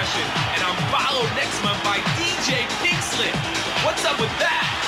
session, and I'm followed next month by DJ Pink Slip. What's up with that?